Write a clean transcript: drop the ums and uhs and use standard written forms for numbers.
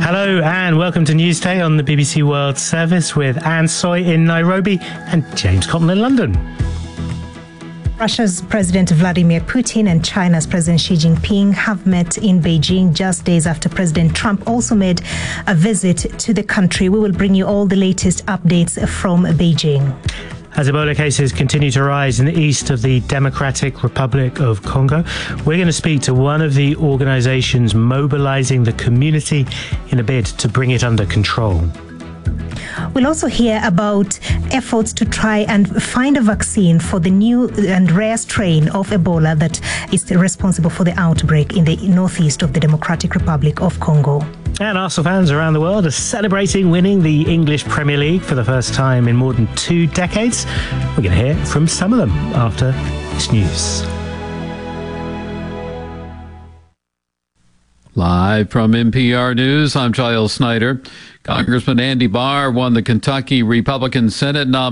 Hello and welcome to Newsday on the BBC World Service with Anne Soy in Nairobi and James Cotton in London. Russia's President Vladimir Putin and China's President Xi Jinping have met in Beijing just days after President Trump also made a visit to the country. We will bring you all the latest updates from Beijing. As Ebola cases continue to rise in the east of the Democratic Republic of Congo, we're going to speak to one of the organizations mobilizing the community in a bid to bring it under control. We'll also hear about efforts to try and find a vaccine for the new and rare strain of Ebola that is responsible for the outbreak in the northeast of the Democratic Republic of Congo. And Arsenal fans around the world are celebrating winning the English Premier League for the first time in more than 2 decades. We're going to hear from some of them after this news. Live from NPR News, I'm Giles Snyder. Congressman Andy Barr won the Kentucky Republican Senate nomination